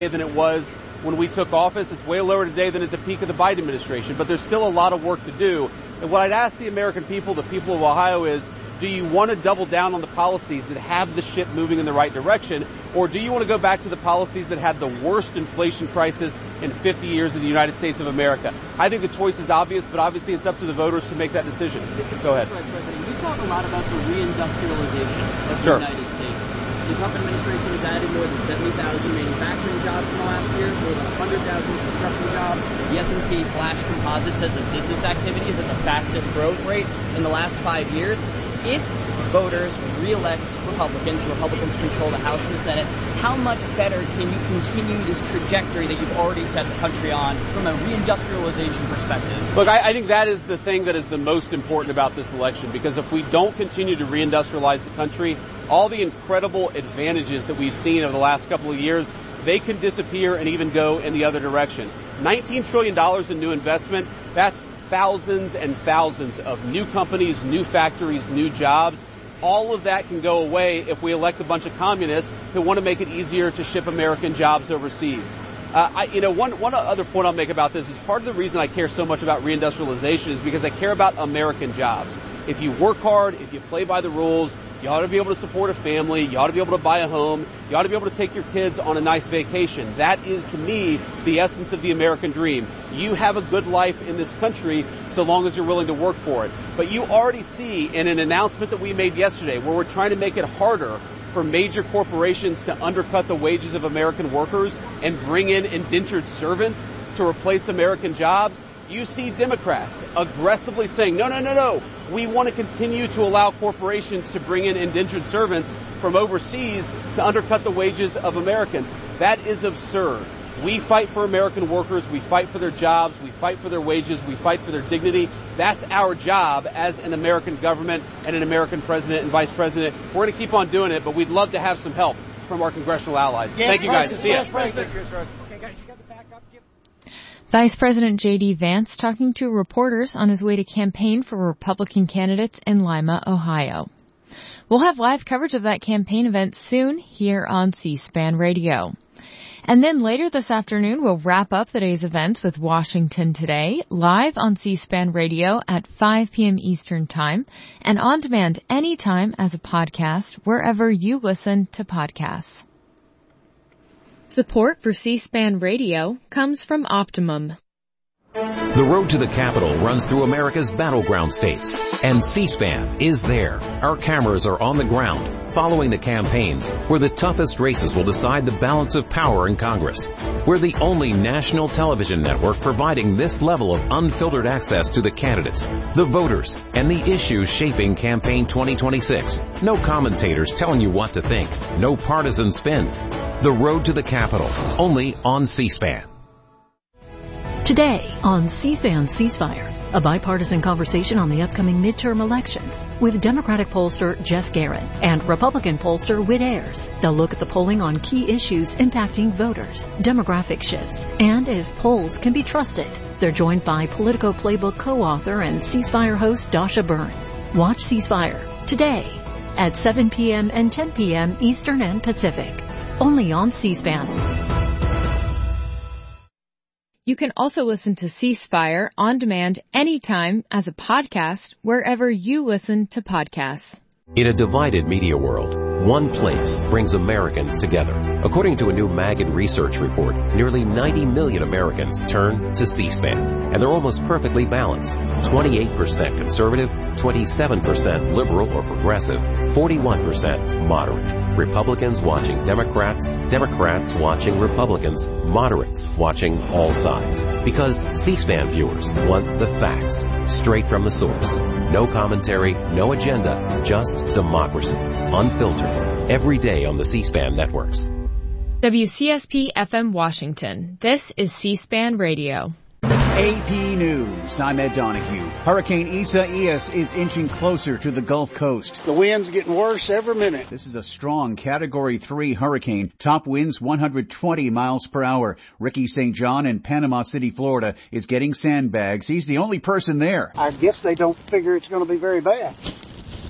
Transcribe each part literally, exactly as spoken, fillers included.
than it was when we took office. It's way lower today than at the peak of the Biden administration, but there's still a lot of work to do. And what I'd ask the American people, the people of Ohio, is do you want to double down on the policies that have the ship moving in the right direction, or do you want to go back to the policies that had the worst inflation crisis in fifty years in the United States of America? I think the choice is obvious, but obviously it's up to the voters to make that decision. Go ahead. President, you talk a lot about the reindustrialization of the sure. United States. The Trump administration has added more than seventy thousand manufacturing jobs in the last year, more than one hundred thousand construction jobs. The S and P Flash Composite says that business activity is at the fastest growth rate in the last five years. If voters re-elect Republicans, Republicans control the House and the Senate, how much better can you continue this trajectory that you've already set the country on from a reindustrialization perspective? Look, I, I think that is the thing that is the most important about this election, because if we don't continue to reindustrialize the country, all the incredible advantages that we've seen over the last couple of years, they can disappear and even go in the other direction. nineteen trillion dollars in new investment, that's thousands and thousands of new companies, new factories, new jobs. All of that can go away if we elect a bunch of communists who want to make it easier to ship American jobs overseas. Uh, I, you know, one, one other point I'll make about this is part of the reason I care so much about reindustrialization is because I care about American jobs. If you work hard, if you play by the rules, you ought to be able to support a family, you ought to be able to buy a home, you ought to be able to take your kids on a nice vacation. That is, to me, the essence of the American dream. You have a good life in this country so long as you're willing to work for it. But you already see in an announcement that we made yesterday where we're trying to make it harder for major corporations to undercut the wages of American workers and bring in indentured servants to replace American jobs. You see Democrats aggressively saying, no, no, no, no, we want to continue to allow corporations to bring in indentured servants from overseas to undercut the wages of Americans. That is absurd. We fight for American workers. We fight for their jobs. We fight for their wages. We fight for their dignity. That's our job as an American government and an American president and vice president. We're going to keep on doing it, but we'd love to have some help from our congressional allies. Yes, Thank you, guys. See ya. Okay, guys, you got the backup. Vice President J D. Vance talking to reporters on his way to campaign for Republican candidates in Lima, Ohio. We'll have live coverage of that campaign event soon here on C-SPAN Radio. And then later this afternoon, we'll wrap up the day's events with Washington Today, live on C-SPAN Radio at five p.m. Eastern Time, and on demand anytime as a podcast wherever you listen to podcasts. Support for C-SPAN Radio comes from Optimum. The road to the Capitol runs through America's battleground states, and C-SPAN is there. Our cameras are on the ground, following the campaigns, where the toughest races will decide the balance of power in Congress. We're the only national television network providing this level of unfiltered access to the candidates, the voters, and the issues shaping Campaign twenty twenty-six. No commentators telling you what to think. No partisan spin. The road to the Capitol, only on C-SPAN. Today on C-SPAN Ceasefire, a bipartisan conversation on the upcoming midterm elections with Democratic pollster Jeff Guerin and Republican pollster Whit Ayers. They'll look at the polling on key issues impacting voters, demographic shifts, and if polls can be trusted. They're joined by Politico Playbook co-author and Ceasefire host Dasha Burns. Watch Ceasefire today at seven p.m. and ten p.m. Eastern and Pacific, only on C-SPAN. You can also listen to C-Spire on demand anytime as a podcast wherever you listen to podcasts. In a divided media world, one place brings Americans together. According to a new Magid research report, nearly ninety million Americans turn to C-SPAN, and they're almost perfectly balanced. twenty-eight percent conservative, twenty-seven percent liberal or progressive, forty-one percent moderate. Republicans watching Democrats, Democrats watching Republicans, moderates watching all sides. Because C-SPAN viewers want the facts, straight from the source. No commentary, no agenda, just democracy. Unfiltered. Every day on the C-SPAN networks. W C S P F M Washington. This is C-SPAN Radio. A P News. I'm Ed Donahue. Hurricane Isaias is inching closer to the Gulf Coast. The wind's getting worse every minute. This is a strong Category three hurricane. Top winds one hundred twenty miles per hour. Ricky Saint John in Panama City, Florida is getting sandbags. He's the only person there. I guess they don't figure it's going to be very bad.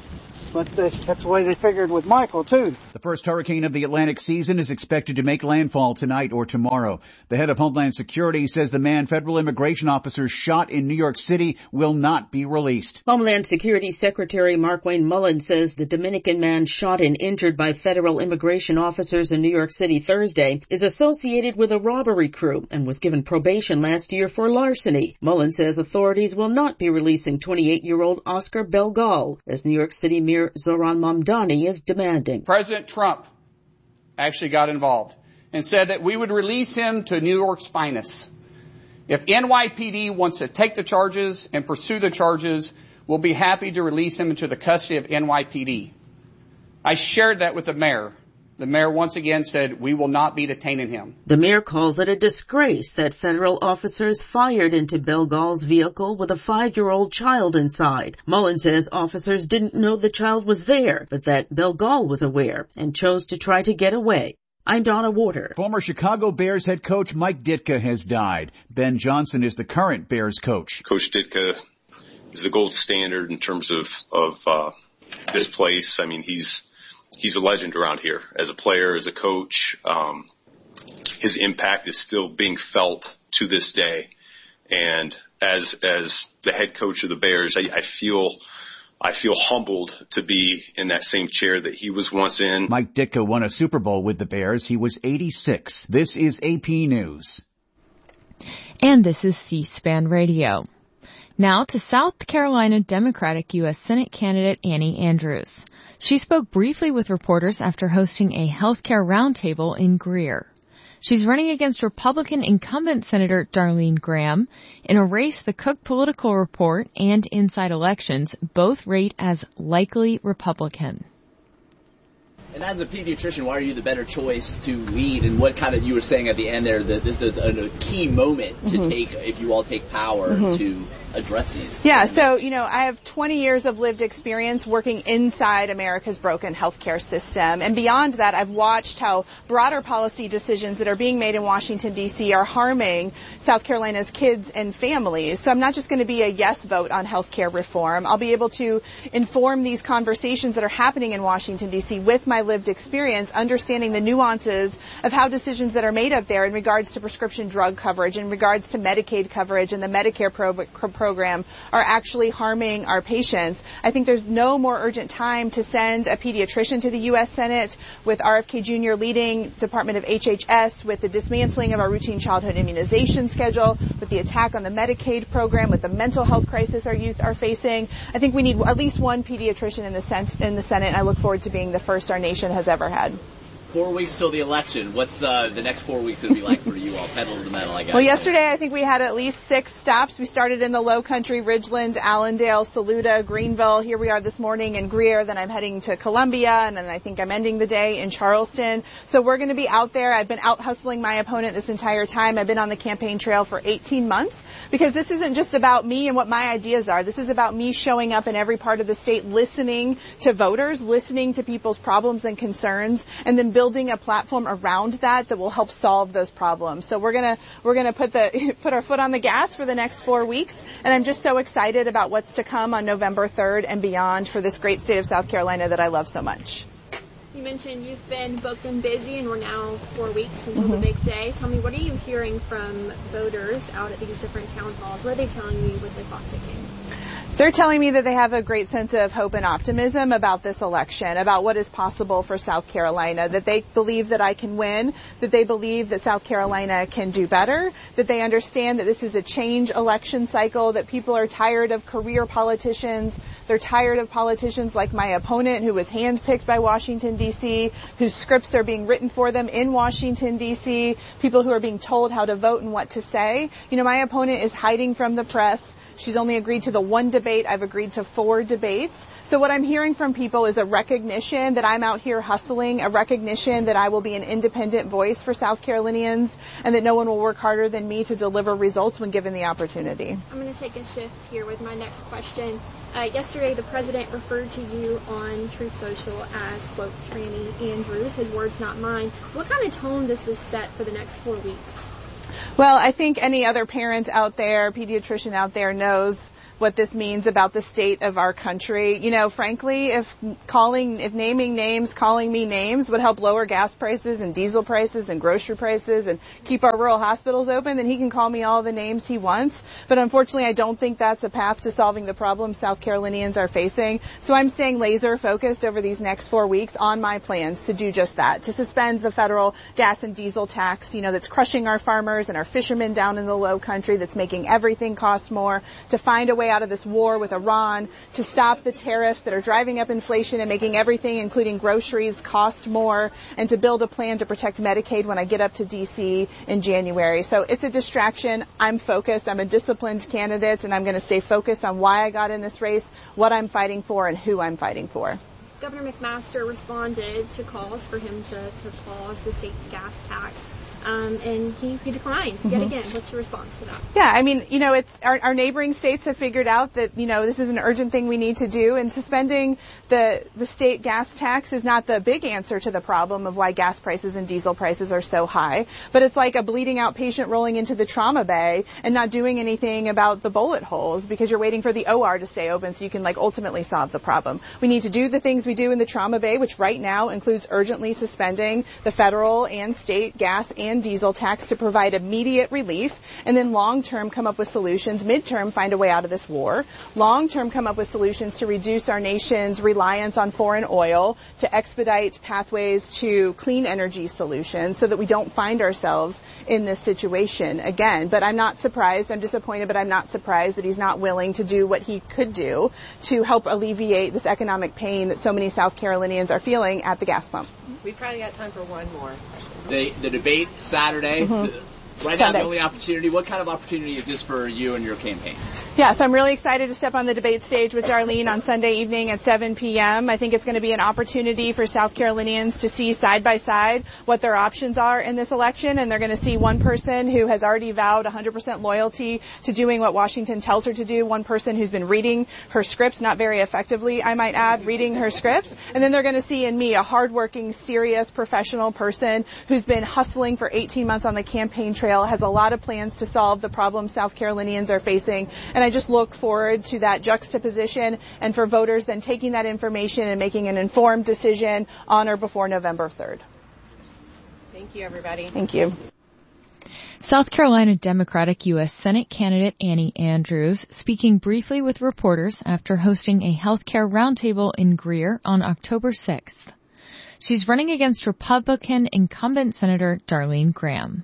But that's, that's the way they figured with Michael, too. The first hurricane of the Atlantic season is expected to make landfall tonight or tomorrow. The head of Homeland Security says the man federal immigration officers shot in New York City will not be released. Homeland Security Secretary Markwayne Mullin says the Dominican man shot and injured by federal immigration officers in New York City Thursday is associated with a robbery crew and was given probation last year for larceny. Mullin says authorities will not be releasing twenty-eight-year-old Oscar Belgal, as New York City Mayor Zohran Mamdani is demanding. President Trump actually got involved and said that we would release him to New York's finest. If N Y P D wants to take the charges and pursue the charges, we'll be happy to release him into the custody of N Y P D. I shared that with the mayor. The mayor once again said we will not be detaining him. The mayor calls it a disgrace that federal officers fired into Belgal's vehicle with a five-year-old child inside. Mullin says officers didn't know the child was there, but that Belgal was aware and chose to try to get away. I'm Donna Warder. Former Chicago Bears head coach Mike Ditka has died. Ben Johnson is the current Bears coach. Coach Ditka is the gold standard in terms of, of uh, this place. I mean, he's He's a legend around here as a player, as a coach. Um, his impact is still being felt to this day. And as, as the head coach of the Bears, I, I feel, I feel humbled to be in that same chair that he was once in. Mike Ditka won a Super Bowl with the Bears. He was eighty-six. This is A P News. And this is C-SPAN Radio. Now to South Carolina Democratic U S Senate candidate Annie Andrews. She spoke briefly with reporters after hosting a healthcare roundtable in Greer. She's running against Republican incumbent Senator Darlene Graham in a race the Cook Political Report and Inside Elections both rate as likely Republican. And as a pediatrician, why are you the better choice to lead? And what kind of, you were saying at the end there, that this is a, a key moment to mm-hmm. take, if you all take power, mm-hmm. to address these. Yeah, so, you know, I have twenty years of lived experience working inside America's broken healthcare system. And beyond that, I've watched how broader policy decisions that are being made in Washington, D C are harming South Carolina's kids and families. So I'm not just going to be a yes vote on healthcare reform. I'll be able to inform these conversations that are happening in Washington, D C with my lived experience, understanding the nuances of how decisions that are made up there in regards to prescription drug coverage, in regards to Medicaid coverage and the Medicare pro- program are actually harming our patients. I think there's no more urgent time to send a pediatrician to the U S Senate with R F K Junior leading Department of H H S, with the dismantling of our routine childhood immunization schedule, with the attack on the Medicaid program, with the mental health crisis our youth are facing. I think we need at least one pediatrician in the, Senate, in the Senate. I look forward to being the first our nation has ever had. Four weeks till the election. What's uh, the next four weeks going to be like for you all? Pedal to the metal, I guess. Well, yesterday I think we had at least six stops. We started in the Low Country, Ridgeland, Allendale, Saluda, Greenville. Here we are this morning in Greer. Then I'm heading to Columbia, and then I think I'm ending the day in Charleston. So we're going to be out there. I've been out hustling my opponent this entire time. I've been on the campaign trail for eighteen months. Because this isn't just about me and what my ideas are. This is about me showing up in every part of the state, listening to voters, listening to people's problems and concerns, and then building a platform around that that will help solve those problems. So we're gonna we're gonna put the put our foot on the gas for the next four weeks, and I'm just so excited about what's to come on November third and beyond for this great state of South Carolina that I love so much. You mentioned you've been booked and busy, and we're now four weeks until mm-hmm. the big day. Tell me, what are you hearing from voters out at these different town halls? What are they telling you with the clock ticking? They're telling me that they have a great sense of hope and optimism about this election, about what is possible for South Carolina, that they believe that I can win, that they believe that South Carolina can do better, that they understand that this is a change election cycle, that people are tired of career politicians. They're tired of politicians like my opponent, who was handpicked by Washington, D C, whose scripts are being written for them in Washington, D C, people who are being told how to vote and what to say. You know, my opponent is hiding from the press. She's only agreed to the one debate. I've agreed to four debates. So what I'm hearing from people is a recognition that I'm out here hustling, a recognition that I will be an independent voice for South Carolinians, and that no one will work harder than me to deliver results when given the opportunity. I'm going to take a shift here with my next question. Uh, yesterday, the president referred to you on Truth Social as, quote, Tranny Andrews, his words, not mine. What kind of tone does this set for the next four weeks? Well, I think any other parent out there, pediatrician out there knows what this means about the state of our country. You know, frankly, if calling, if naming names, calling me names would help lower gas prices and diesel prices and grocery prices and keep our rural hospitals open, then he can call me all the names he wants. But unfortunately, I don't think that's a path to solving the problem South Carolinians are facing. So I'm staying laser focused over these next four weeks on my plans to do just that, to suspend the federal gas and diesel tax, you know, that's crushing our farmers and our fishermen down in the low country, that's making everything cost more, to find a way out of this war with Iran, to stop the tariffs that are driving up inflation and making everything, including groceries, cost more, and to build a plan to protect Medicaid when I get up to D C in January. So it's a distraction. I'm focused. I'm a disciplined candidate, and I'm going to stay focused on why I got in this race, what I'm fighting for, and who I'm fighting for. Governor McMaster responded to calls for him to, to pause the state's gas tax. Um, and he, he declined mm-hmm. yet again. What's your response to that? Yeah, I mean, you know, it's our, our neighboring states have figured out that, you know, this is an urgent thing we need to do, and suspending the the state gas tax is not the big answer to the problem of why gas prices and diesel prices are so high, but it's like a bleeding out patient rolling into the trauma bay and not doing anything about the bullet holes because you're waiting for the O R to stay open so you can, like, ultimately solve the problem. We need to do the things we do in the trauma bay, which right now includes urgently suspending the federal and state gas and and diesel tax to provide immediate relief, and then long-term come up with solutions, mid-term find a way out of this war, long-term come up with solutions to reduce our nation's reliance on foreign oil, to expedite pathways to clean energy solutions so that we don't find ourselves in this situation again. But I'm not surprised, I'm disappointed, but I'm not surprised that he's not willing to do what he could do to help alleviate this economic pain that so many South Carolinians are feeling at the gas pump. We've probably got time for one more question. The, the debate Saturday, Mm-hmm. right Sunday. now the only opportunity. What kind of opportunity is this for you and your campaign? Yeah, so I'm really excited to step on the debate stage with Darlene on Sunday evening at seven p.m. I think it's going to be an opportunity for South Carolinians to see side by side what their options are in this election, and they're going to see one person who has already vowed one hundred percent loyalty to doing what Washington tells her to do, one person who's been reading her scripts, not very effectively, I might add, reading her scripts, and then they're going to see in me a hardworking, serious, professional person who's been hustling for eighteen months on the campaign trail, has a lot of plans to solve the problems South Carolinians are facing, and I just look forward to that juxtaposition and for voters then taking that information and making an informed decision on or before November third. Thank you, everybody. Thank you. South Carolina Democratic U S Senate candidate Annie Andrews speaking briefly with reporters after hosting a healthcare roundtable in Greer on October sixth. She's running against Republican incumbent Senator Darlene Graham.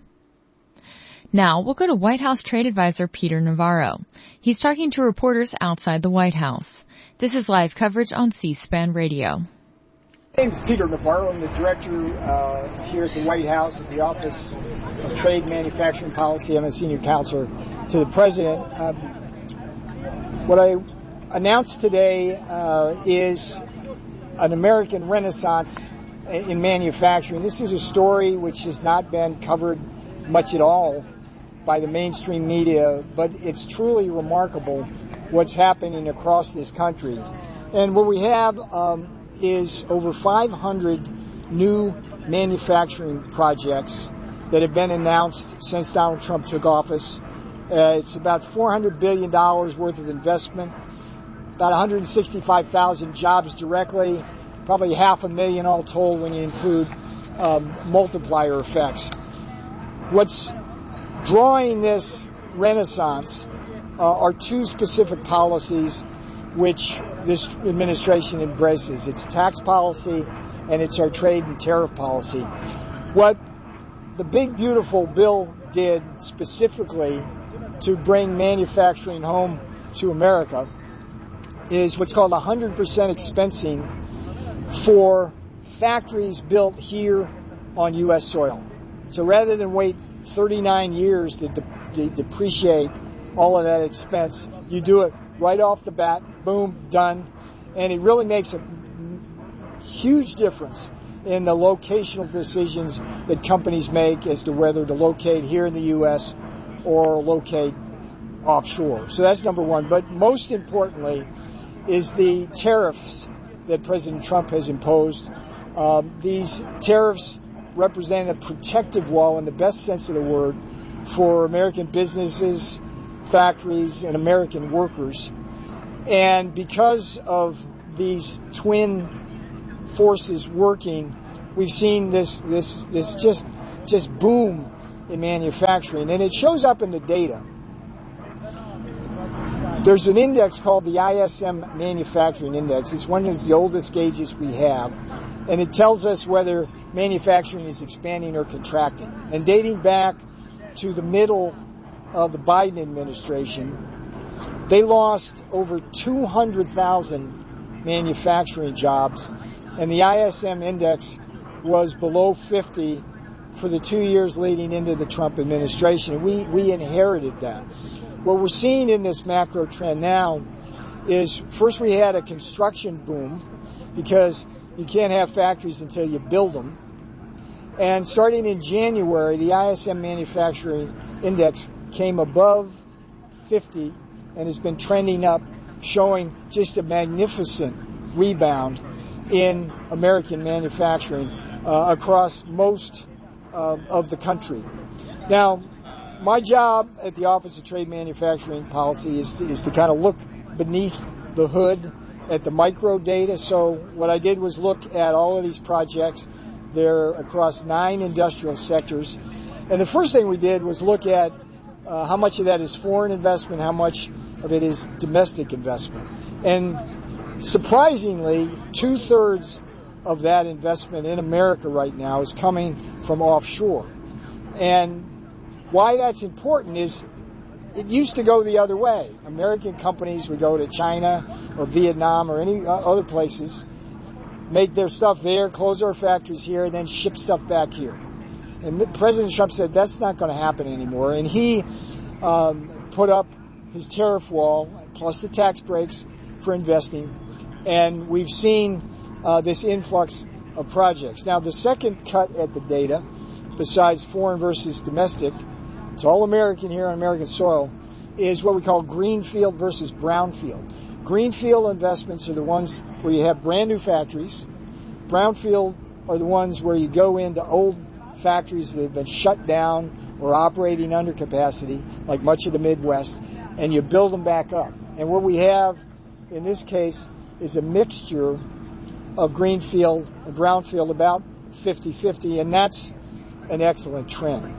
Now, we'll go to White House Trade Advisor Peter Navarro. He's talking to reporters outside the White House. This is live coverage on C-SPAN Radio. My name is Peter Navarro. I'm the director uh, here at the White House at the Office of Trade and Manufacturing Policy. I'm a senior counselor to the President. Um, what I announced today uh, is an American renaissance in manufacturing. This is a story which has not been covered much at all by the mainstream media, but it's truly remarkable what's happening across this country. And what we have um, is over five hundred new manufacturing projects that have been announced since Donald Trump took office. Uh, it's about four hundred billion dollars worth of investment, about one hundred sixty-five thousand jobs directly, probably half a million all told when you include um, multiplier effects. What's drawing this renaissance uh, are two specific policies which this administration embraces. It's tax policy and it's our trade and tariff policy. What the big, beautiful bill did specifically to bring manufacturing home to America is what's called one hundred percent expensing for factories built here on U S soil. So rather than wait thirty-nine years to, de- to depreciate all of that expense, you do it right off the bat, boom, done. And it really makes a huge difference in the locational decisions that companies make as to whether to locate here in the U S or locate offshore. So that's number one. But most importantly is the tariffs that President Trump has imposed. Um, these tariffs represent a protective wall in the best sense of the word for American businesses, factories, and American workers. And because of these twin forces working, we've seen this this this just just boom in manufacturing, and it shows up in the data. There's an index called the I S M Manufacturing Index. It's one of the oldest gauges we have, and it tells us whether manufacturing is expanding or contracting. And dating back to the middle of the Biden administration, they lost over two hundred thousand manufacturing jobs, and the I S M index was below fifty for the two years leading into the Trump administration. And we, we inherited that. What we're seeing in this macro trend now is, first we had a construction boom because you can't have factories until you build them. And starting in January, the I S M Manufacturing Index came above fifty and has been trending up, showing just a magnificent rebound in American manufacturing uh, across most uh, of the country. Now, my job at the Office of Trade Manufacturing Policy is to, is to kind of look beneath the hood at the micro data. So what I did was look at all of these projects. They're across nine industrial sectors. And the first thing we did was look at uh, how much of that is foreign investment, how much of it is domestic investment. And surprisingly, two-thirds of that investment in America right now is coming from offshore. And why that's important is it used to go the other way. American companies would go to China or Vietnam or any other places, make their stuff there, close our factories here, and then ship stuff back here. And President Trump said that's not going to happen anymore. And he um, put up his tariff wall, plus the tax breaks for investing. And we've seen uh, this influx of projects. Now, the second cut at the data, besides foreign versus domestic, it's all American here on American soil, is what we call greenfield versus brownfield. Greenfield investments are the ones where you have brand new factories. Brownfield are the ones where you go into old factories that have been shut down or operating under capacity, like much of the Midwest, and you build them back up. And what we have in this case is a mixture of greenfield and brownfield, about fifty-fifty, and that's an excellent trend.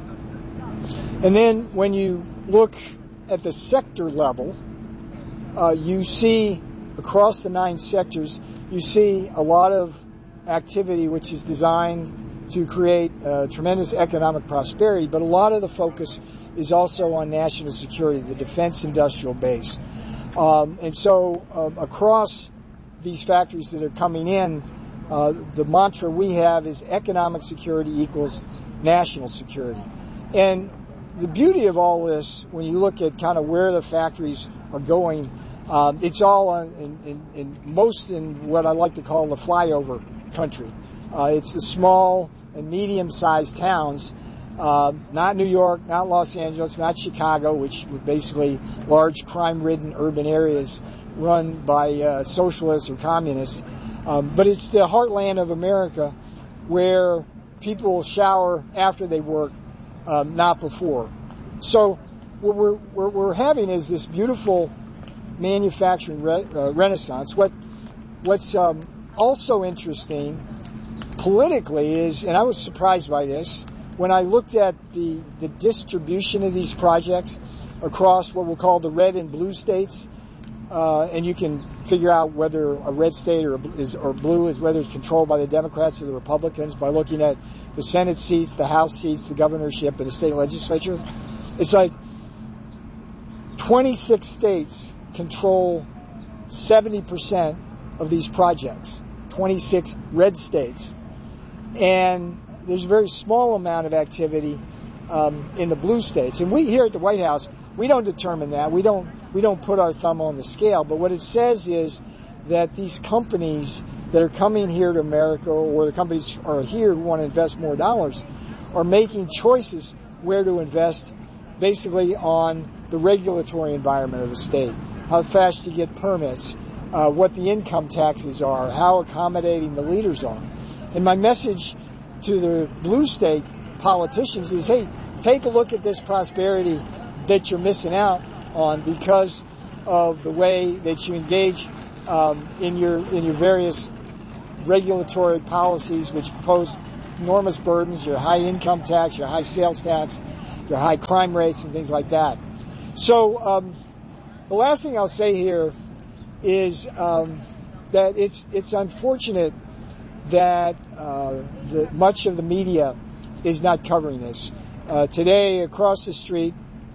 And then when you look at the sector level, uh, you see across the nine sectors, you see a lot of activity which is designed to create uh, tremendous economic prosperity, but a lot of the focus is also on national security, the defense industrial base. Um, and so um, across these factories that are coming in, uh, the mantra we have is economic security equals national security. And the beauty of all this, when you look at kind of where the factories are going, um, it's all in, in, in most in what I like to call the flyover country. Uh, it's the small and medium-sized towns, uh, not New York, not Los Angeles, not Chicago, which were basically large crime-ridden urban areas run by uh, socialists or communists. Um, but it's the heartland of America where people shower after they work, Um, not before. So what we're, we're, we're having is this beautiful manufacturing re- uh, renaissance. What What's um, also interesting politically is, and I was surprised by this, when I looked at the, the distribution of these projects across what we'll call the red and blue states, uh, and you can figure out whether a red state or, is, or blue is whether it's controlled by the Democrats or the Republicans by looking at the Senate seats, the House seats, the governorship, and the state legislature. It's like twenty-six states control seventy percent of these projects, twenty-six red states. And there's a very small amount of activity um, in the blue states. And we here at the White House, we don't determine that. We don't we don't put our thumb on the scale. But what it says is that these companies that are coming here to America, or the companies are here who want to invest more dollars, are making choices where to invest basically on the regulatory environment of the state. How fast you get permits, uh, what the income taxes are, how accommodating the leaders are. And my message to the blue state politicians is, hey, take a look at this prosperity that you're missing out on, because of the way that you engage um, in your in your various regulatory policies, which pose enormous burdens, your high income tax, your high sales tax, your high crime rates, and things like that. So um, the last thing I'll say here is um, that it's it's unfortunate that uh, the, much of the media is not covering this. Uh, today, across the street,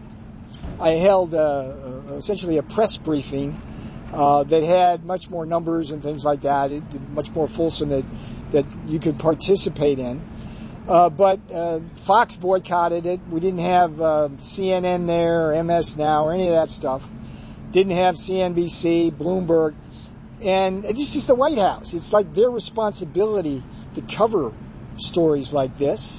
I held uh, essentially a press briefing uh, that had much more numbers and things like that, it, much more fulsome that, that you could participate in. Uh, but uh, Fox boycotted it. We didn't have uh, C N N there or M S Now or any of that stuff. Didn't have C N B C, Bloomberg. And it's just the White House. It's like their responsibility to cover stories like this.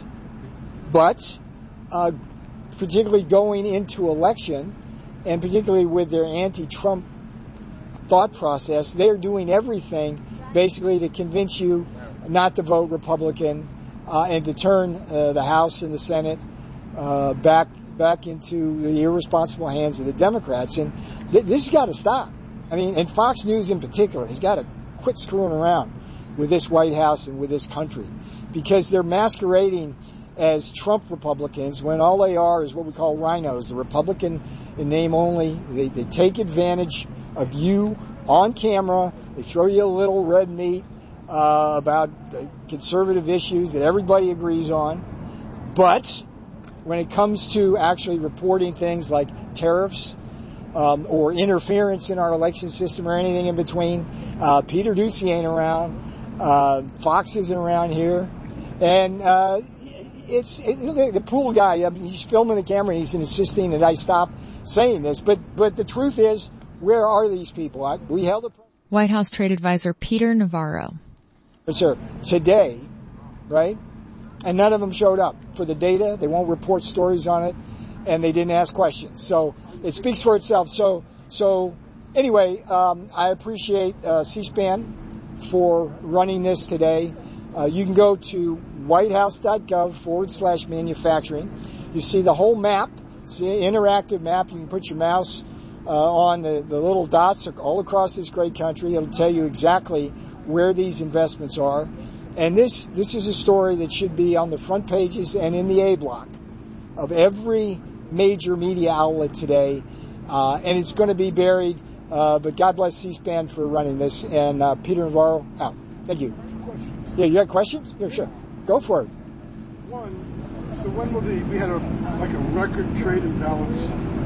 But uh, particularly going into election, and particularly with their anti-Trump thought process, they're doing everything basically to convince you not to vote Republican uh, and to turn uh, the House and the Senate uh, back back into the irresponsible hands of the Democrats. And th- this has got to stop. I mean, and Fox News in particular has got to quit screwing around with this White House and with this country, because they're masquerading as Trump Republicans when all they are is what we call rhinos, the Republican in name only. They, they take advantage of you on camera. They throw you a little red meat uh, about conservative issues that everybody agrees on. But when it comes to actually reporting things like tariffs um, or interference in our election system or anything in between, uh, Peter Doocy ain't around. Uh, Fox isn't around here. And uh, it's it, the pool guy, I mean, he's filming the camera and he's insisting that I stop saying this. But but the truth is, where are these people? I, we held a... White House Trade Advisor Peter Navarro. Sir, today, right? And none of them showed up for the data. They won't report stories on it, and they didn't ask questions. So it speaks for itself. So so anyway, um, I appreciate uh, C-SPAN for running this today. Uh, you can go to whitehouse.gov forward slash manufacturing. You see the whole map. It's an interactive map. You can put your mouse uh, on the, the little dots all across this great country. It'll tell you exactly where these investments are. And this this is a story that should be on the front pages and in the A block of every major media outlet today. Uh, and it's going to be buried. Uh, but God bless C-SPAN for running this. And uh, Peter Navarro, out. Thank you. Yeah, you got questions? Yeah, sure. Go for it. One, so when will the, we had a like a record trade imbalance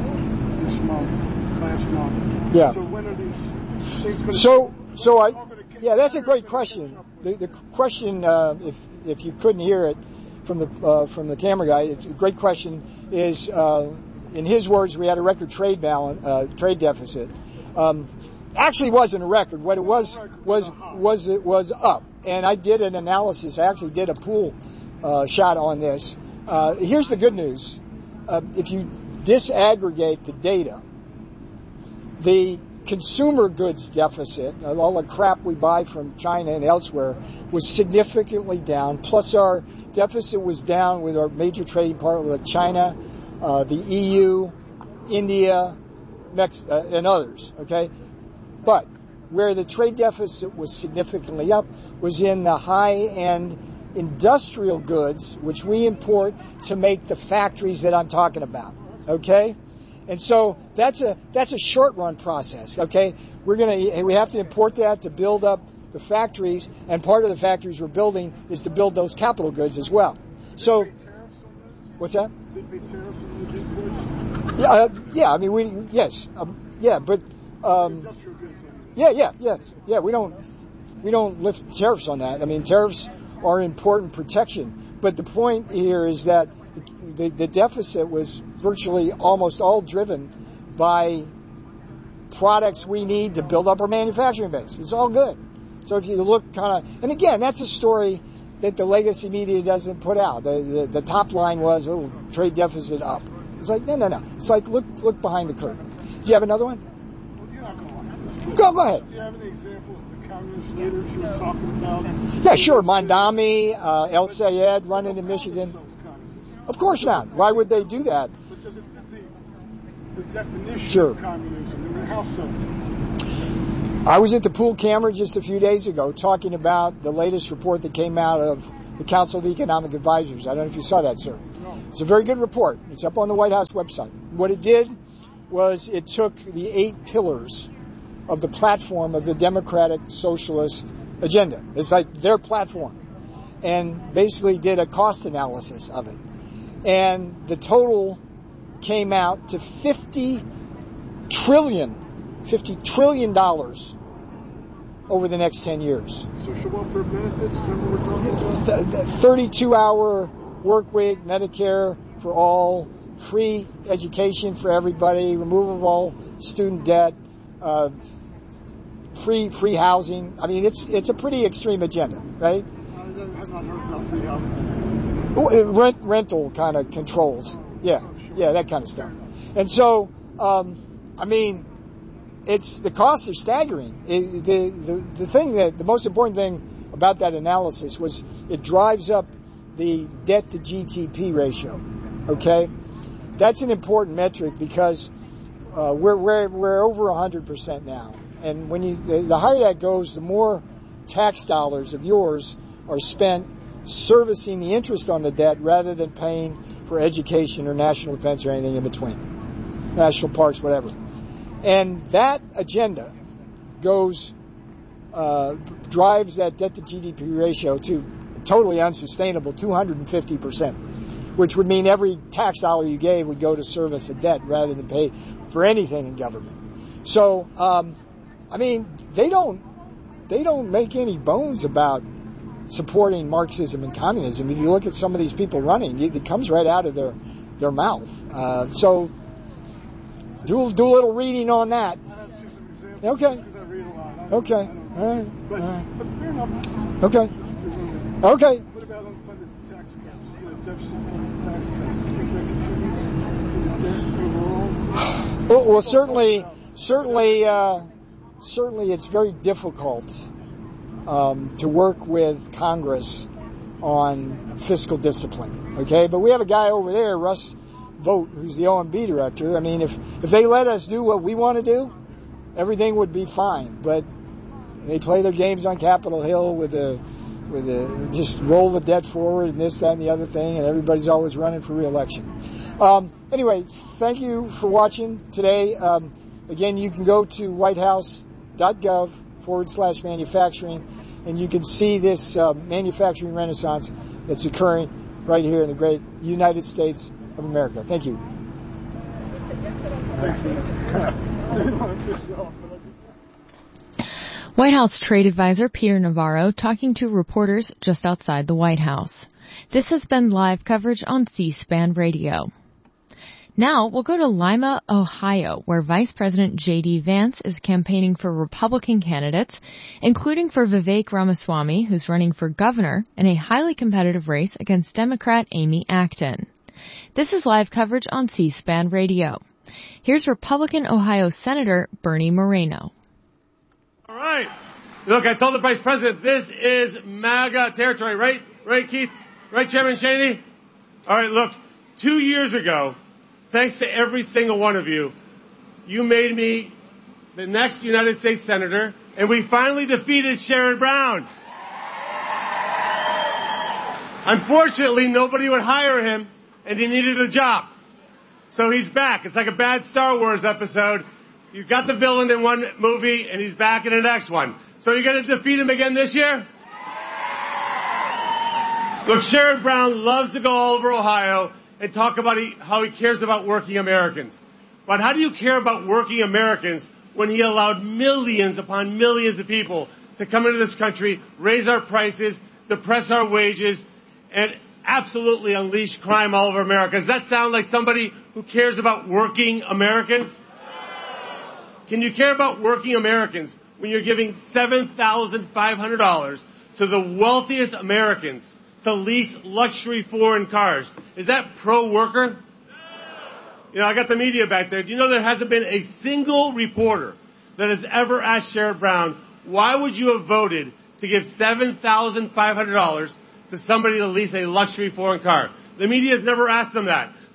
this month, last month. Yeah. So when are these things going to... So, so I, yeah, that's a great question. The, the question, uh, if if you couldn't hear it from the uh, from the camera guy, it's a great question. Is uh, in his words, we had a record trade balance, uh, trade deficit. Um, actually, wasn't a record. What it was was was it was up. And I did an analysis. I actually did a pool uh, shot on this. Uh, here's the good news: uh, if you disaggregate the data, the consumer goods deficit, all the crap we buy from China and elsewhere, was significantly down. Plus our deficit was down with our major trading partners like China, uh, the E U, India, Mex- uh, and others. Okay, but where the trade deficit was significantly up was in the high-end industrial goods, which we import to make the factories that I'm talking about. Okay. And so that's a that's a short-run process, okay? We're gonna we have to import that to build up the factories, and part of the factories we're building is to build those capital goods as well. So, what's that? Yeah, uh, yeah. I mean, we yes, um, yeah, but um, yeah, yeah, yes, yeah. We don't we don't lift tariffs on that. I mean, tariffs are important protection, but the point here is that the, the deficit was virtually almost all driven by products we need to build up our manufacturing base. It's all good. So if you look kind of, and again, that's a story that the legacy media doesn't put out. The, the, the top line was, oh, trade deficit up. It's like, no, no, no. It's like, look look behind the curtain. Do you have another one? Well, you're not going to Go, go ahead. Do you have any examples of the communist leaders you were talking about? Yeah, sure. Mondami, uh, El Sayed running in Michigan. Of course not. Why would they do that? the definition Sure. of communism? I mean, how so? I was at the Pool Camera just a few days ago talking about the latest report that came out of the Council of Economic Advisors. I don't know if you saw that, sir. No. It's a very good report. It's up on the White House website. What it did was it took the eight pillars of the platform of the Democratic Socialist agenda. It's like their platform. And basically did a cost analysis of it. And the total came out to fifty trillion, fifty trillion dollars over the next ten years. Social welfare benefits, is that what we're talking about? thirty-two hour work week, Medicare for all, free education for everybody, removal of all student debt, uh, free free housing. I mean, it's it's a pretty extreme agenda, right? I have not heard about free housing. Rent rental kind of controls, yeah, yeah, that kind of stuff. And so, um, I mean, it's the costs are staggering. It, the, the the thing that the most important thing about that analysis was it drives up the debt to G D P ratio. Okay, that's an important metric because uh, we're we're we're over one hundred percent now, and when you the, the higher that goes, the more tax dollars of yours are spent servicing the interest on the debt rather than paying for education or national defense or anything in between, national parks, whatever. And that agenda goes, uh, drives that debt to G D P ratio to totally unsustainable two hundred fifty percent, which would mean every tax dollar you gave would go to service a debt rather than pay for anything in government. So, um, I mean, they don't, they don't make any bones about supporting Marxism and communism. If you look at some of these people running, it comes right out of their, their mouth. Uh, so, Do, do a little reading on that. Okay. Okay. All right. All right. Okay. Okay. What about unfunded tax accounts? You know, deficit funded tax accounts. Do you think that contributes to the debt overall? Well, well certainly, certainly, uh, certainly, it's very difficult um, to work with Congress on fiscal discipline. Okay, but we have a guy over there, Russ Vogt, who's the O M B director. I mean, if, if they let us do what we want to do, everything would be fine. But they play their games on Capitol Hill with a, with a, just roll the debt forward and this, that, and the other thing, and everybody's always running for re-election. Um, anyway, thank you for watching today. Um, again, you can go to whitehouse.gov forward slash manufacturing, and you can see this uh, manufacturing renaissance that's occurring right here in the great United States of America. Thank you. White House trade advisor Peter Navarro talking to reporters just outside the White House. This has been live coverage on C-SPAN Radio. Now we'll go to Lima, Ohio, where Vice President J D Vance is campaigning for Republican candidates, including for Vivek Ramaswamy, who's running for governor in a highly competitive race against Democrat Amy Acton. This is live coverage on C-SPAN Radio. Here's Republican Ohio Senator Bernie Moreno. All right. Look, I told the Vice President this is MAGA territory, right? Right, Keith? Right, Chairman Cheney? All right, look, two years ago, thanks to every single one of you, you made me the next United States Senator, and we finally defeated Sherrod Brown. Unfortunately, nobody would hire him, and he needed a job. So he's back. It's like a bad Star Wars episode. You've got the villain in one movie, and he's back in the next one. So you're going to defeat him again this year? Look, Sherrod Brown loves to go all over Ohio and talk about he, how he cares about working Americans. But how do you care about working Americans when he allowed millions upon millions of people to come into this country, raise our prices, depress our wages, and absolutely unleash crime all over America? Does that sound like somebody who cares about working Americans? Can you care about working Americans when you're giving seven thousand five hundred dollars to the wealthiest Americans to lease luxury foreign cars? Is that pro-worker? You know, I got the media back there. Do you know there hasn't been a single reporter that has ever asked Sherrod Brown, why would you have voted to give seven thousand five hundred dollars to somebody to lease a luxury foreign car? The media has never asked them that.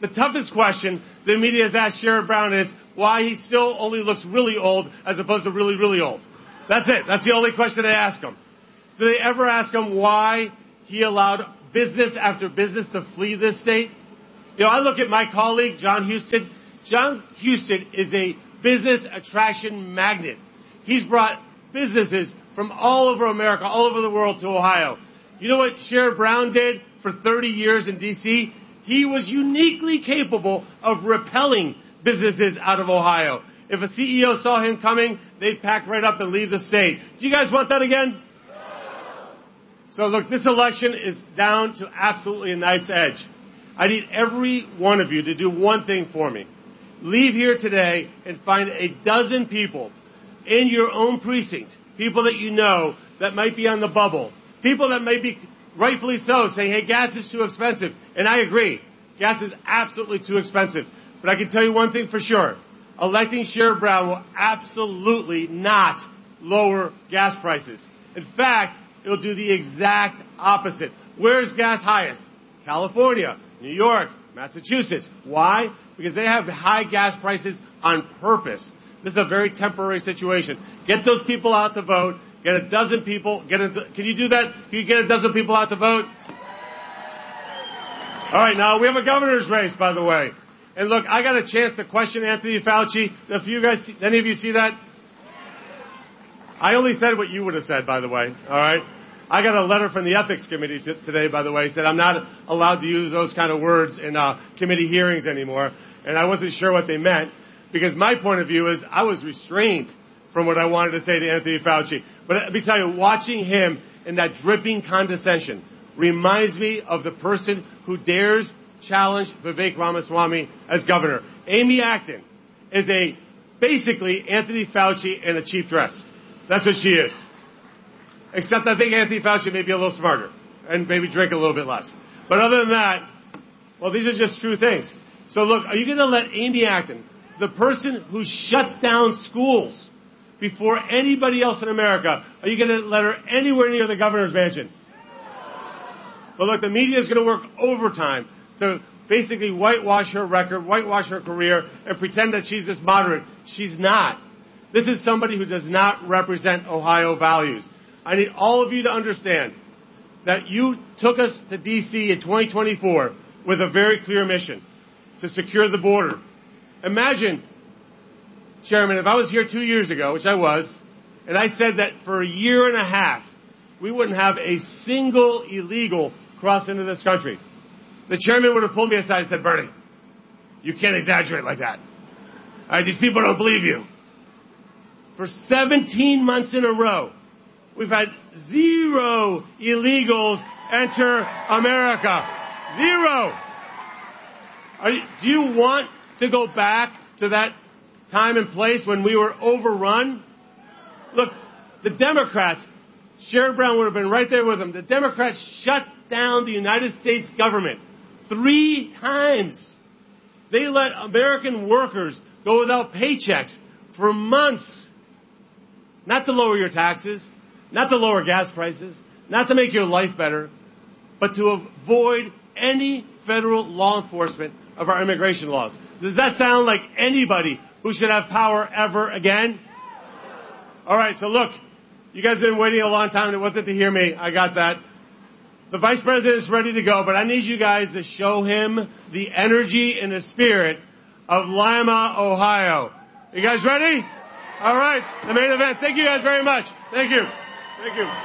the toughest question the media has asked Sherrod Brown is why he still only looks really old as opposed to really, really old. That's it. That's the only question they ask him. Do they ever ask him why he allowed business after business to flee this state? You know, I look at my colleague, John Huston. John Huston is a business attraction magnet. He's brought businesses from all over America, all over the world to Ohio. You know what Sherrod Brown did for thirty years in D C? He was uniquely capable of repelling businesses out of Ohio. If a C E O saw him coming, they'd pack right up and leave the state. Do you guys want that again? So look, this election is down to absolutely a knife's edge. I need every one of you to do one thing for me. Leave here today and find a dozen people in your own precinct, people that you know that might be on the bubble, people that may be rightfully so saying, hey, gas is too expensive. And I agree. Gas is absolutely too expensive. But I can tell you one thing for sure. Electing Sherrod Brown will absolutely not lower gas prices. In fact, it'll do the exact opposite. Where's gas highest? California, New York, Massachusetts. Why? Because they have high gas prices on purpose. This is a very temporary situation. Get those people out to vote. Get a dozen people. Get into, can you do that? Can you get a dozen people out to vote? All right, now we have a governor's race, by the way. And look, I got a chance to question Anthony Fauci. If you guys, any of you see that? I only said what you would have said, by the way. All right. I got a letter from the ethics committee t- today, by the way, said I'm not allowed to use those kind of words in uh, committee hearings anymore. And I wasn't sure what they meant because my point of view is I was restrained from what I wanted to say to Anthony Fauci. But let me tell you, watching him in that dripping condescension reminds me of the person who dares challenge Vivek Ramaswamy as governor. Amy Acton is a basically Anthony Fauci in a cheap dress. That's what she is. Except I think Anthony Fauci may be a little smarter and maybe drink a little bit less. But other than that, well, these are just true things. So look, are you going to let Amy Acton, the person who shut down schools before anybody else in America, are you going to let her anywhere near the governor's mansion? But look, the media is going to work overtime to basically whitewash her record, whitewash her career, and pretend that she's this moderate. She's not. This is somebody who does not represent Ohio values. I need all of you to understand that you took us to D C in twenty twenty-four with a very clear mission to secure the border. Imagine, Chairman, if I was here two years ago, which I was, and I said that for a year and a half, we wouldn't have a single illegal cross into this country. The chairman would have pulled me aside and said, Bernie, you can't exaggerate like that. All right, these people don't believe you. For seventeen months in a row, we've had zero illegals enter America. Zero. Are you, do you want to go back to that time and place when we were overrun? Look, the Democrats, Sherrod Brown would have been right there with them. The Democrats shut down the United States government three times. They let American workers go without paychecks for months. Not to lower your taxes, not to lower gas prices, not to make your life better, but to avoid any federal law enforcement of our immigration laws. Does that sound like anybody who should have power ever again? All right, so look, you guys have been waiting a long time. It wasn't to hear me. I got that. The vice president is ready to go, but I need you guys to show him the energy and the spirit of Lima, Ohio. You guys ready? All right, the main event. Thank you guys very much. Thank you. Thank you.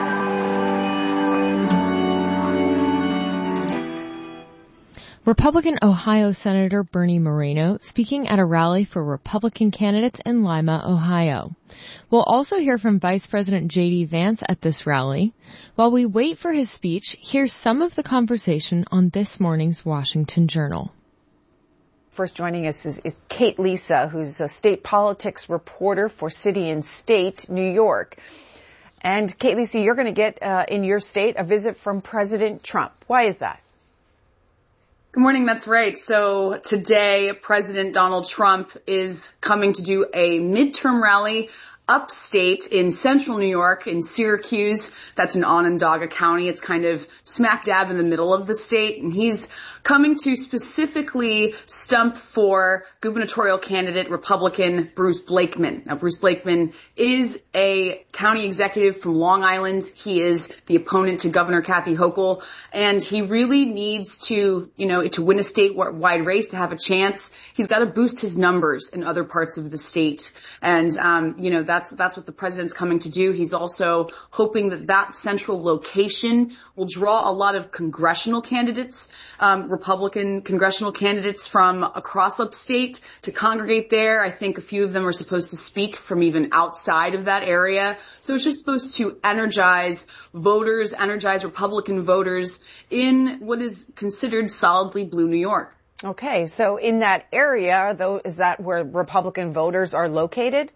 Republican Ohio Senator Bernie Moreno speaking at a rally for Republican candidates in Lima, Ohio. We'll also hear from Vice President J D Vance at this rally. While we wait for his speech, here's some of the conversation on this morning's Washington Journal. First joining us is, is Kate Lisa, who's a state politics reporter for City and State, New York. And Kate Lisa, you're going to get uh, in your state a visit from President Trump. Why is that? Good morning. That's right. So today, President Donald Trump is coming to do a midterm rally upstate in central New York, in Syracuse. That's in Onondaga County. It's kind of smack dab in the middle of the state. And he's coming to specifically stump for gubernatorial candidate Republican Bruce Blakeman. Now, Bruce Blakeman is a county executive from Long Island. He is the opponent to Governor Kathy Hochul, and he really needs to, you know, to win a statewide race, to have a chance. He's got to boost his numbers in other parts of the state. And, um, you know, that's, that's what the president's coming to do. He's also hoping that that central location will draw a lot of congressional candidates, um, Republican congressional candidates from across upstate to congregate there. I think a few of them are supposed to speak from even outside of that area. So it's just supposed to energize voters, energize Republican voters in what is considered solidly blue New York. Okay, so in that area, though, is that where Republican voters are located?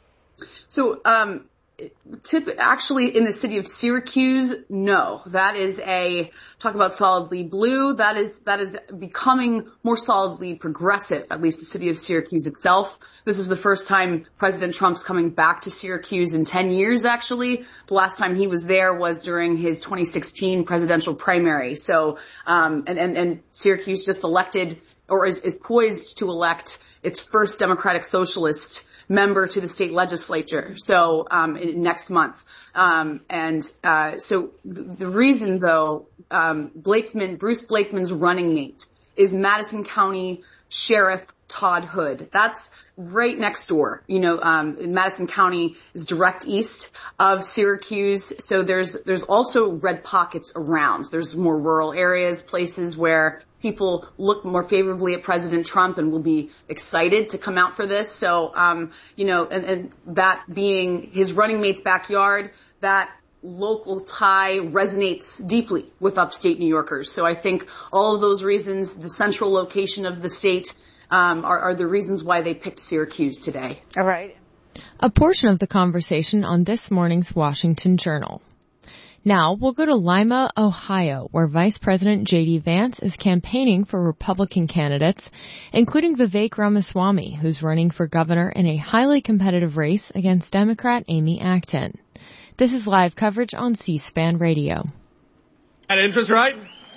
So, um, tip, actually in the city of Syracuse, no. That is a, talk about solidly blue, that is, that is becoming more solidly progressive, at least the city of Syracuse itself. This is the first time President Trump's coming back to Syracuse in ten years, actually. The last time he was there was during his twenty sixteen presidential primary. So, um, and, and, and Syracuse just elected, or is, is poised to elect its first Democratic Socialist member to the state legislature. So, um, in, next month. Um, and, uh, so th- the reason though, um, Blakeman, Bruce Blakeman's running mate is Madison County Sheriff Todd Hood. That's right next door. You know, um, Madison County is direct east of Syracuse. So there's, there's also red pockets around. There's more rural areas, places where people look more favorably at President Trump and will be excited to come out for this. So, um, you know, and, and that being his running mate's backyard, that local tie resonates deeply with upstate New Yorkers. So I think all of those reasons, the central location of the state, um, are, are the reasons why they picked Syracuse today. All right. A portion of the conversation on this morning's Washington Journal. Now we'll go to Lima, Ohio, where Vice President J D Vance is campaigning for Republican candidates, including Vivek Ramaswamy, who's running for governor in a highly competitive race against Democrat Amy Acton. This is live coverage on C-SPAN Radio. Had interest, right?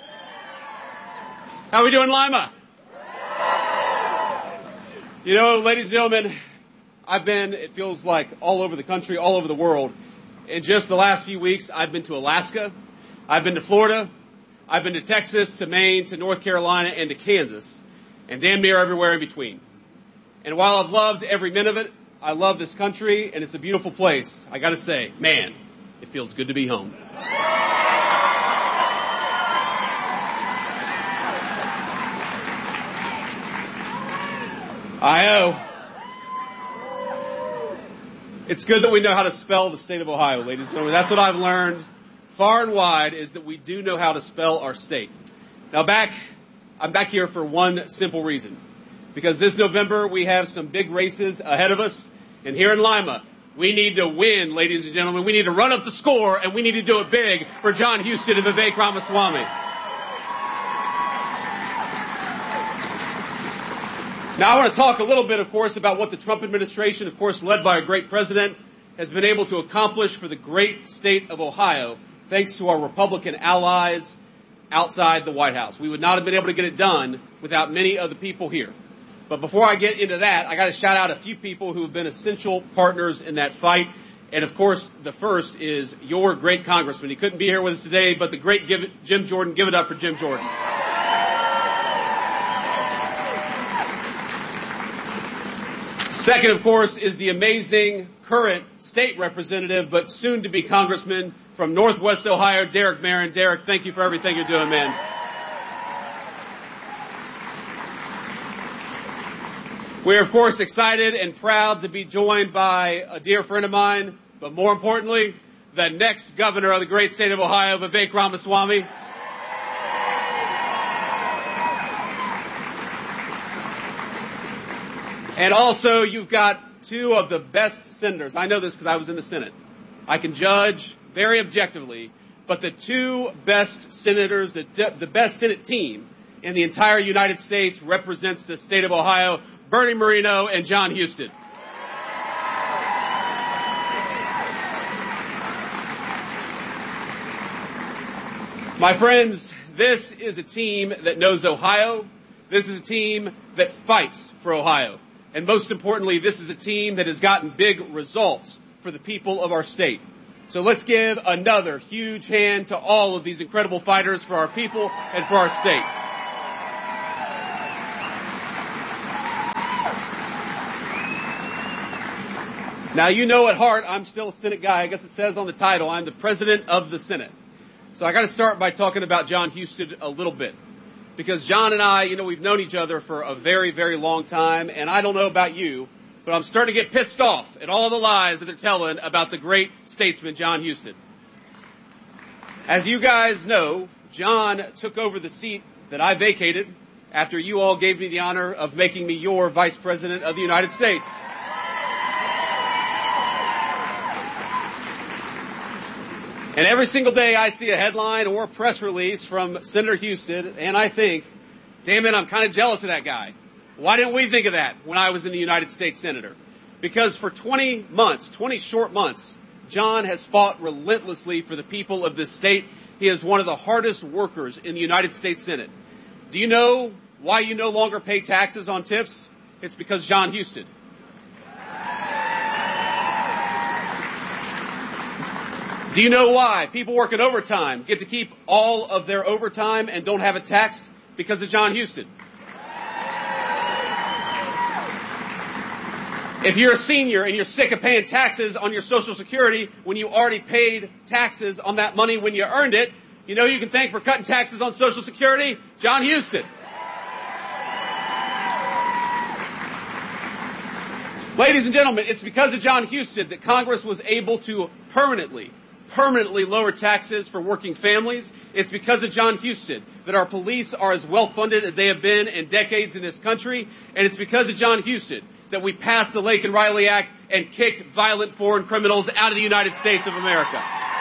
How are we doing, Lima? You know, ladies and gentlemen, I've been, it feels like, all over the country, all over the world. In just the last few weeks, I've been to Alaska, I've been to Florida, I've been to Texas, to Maine, to North Carolina, and to Kansas, and damn near everywhere in between. And while I've loved every minute of it, I love this country, and it's a beautiful place. I gotta say, man, it feels good to be home. I-O. It's good that we know how to spell the state of Ohio, ladies and gentlemen. That's what I've learned far and wide, is that we do know how to spell our state. Now back, I'm back here for one simple reason. Because this November we have some big races ahead of us. And here in Lima, we need to win, ladies and gentlemen. We need to run up the score, and we need to do it big for John Huston and Vivek Ramaswamy. Now, I want to talk a little bit, of course, about what the Trump administration, of course, led by a great president, has been able to accomplish for the great state of Ohio, thanks to our Republican allies outside the White House. We would not have been able to get it done without many of the people here. But before I get into that, I got to shout out a few people who have been essential partners in that fight. And, of course, the first is your great congressman. He couldn't be here with us today, but the great Jim Jordan. Give it up for Jim Jordan. Second, of course, is the amazing current state representative, but soon to be congressman from Northwest Ohio, Derek Barron. Derek, thank you for everything you're doing, man. We're, of course, excited and proud to be joined by a dear friend of mine, but more importantly, the next governor of the great state of Ohio, Vivek Ramaswamy. And also, you've got two of the best senators. I know this because I was in the Senate. I can judge very objectively, but the two best senators, the, the best Senate team in the entire United States represents the state of Ohio, Bernie Moreno and John Huston. My friends, this is a team that knows Ohio. This is a team that fights for Ohio. And most importantly, this is a team that has gotten big results for the people of our state. So let's give another huge hand to all of these incredible fighters for our people and for our state. Now, you know at heart, I'm still a Senate guy. I guess it says on the title, I'm the president of the Senate. So I got to start by talking about Jon Husted a little bit. Because John and I, you know, we've known each other for a very, very long time. And I don't know about you, but I'm starting to get pissed off at all the lies that they're telling about the great statesman, Jon Husted. As you guys know, John took over the seat that I vacated after you all gave me the honor of making me your Vice President of the United States. And every single day I see a headline or a press release from Senator Husted, and I think, damn it, I'm kind of jealous of that guy. Why didn't we think of that when I was in the United States Senator? Because for twenty months, twenty short months, John has fought relentlessly for the people of this state. He is one of the hardest workers in the United States Senate. Do you know why you no longer pay taxes on tips? It's because Jon Husted. Do you know why people working overtime get to keep all of their overtime and don't have it taxed? Because of Jon Husted. If you're a senior and you're sick of paying taxes on your Social Security when you already paid taxes on that money when you earned it, you know you can thank for cutting taxes on Social Security? Jon Husted. Ladies and gentlemen, it's because of Jon Husted that Congress was able to permanently permanently lower taxes for working families. It's because of Jon Husted that our police are as well funded as they have been in decades in this country. And it's because of Jon Husted that we passed the Laken Riley Act and kicked violent foreign criminals out of the United States of America.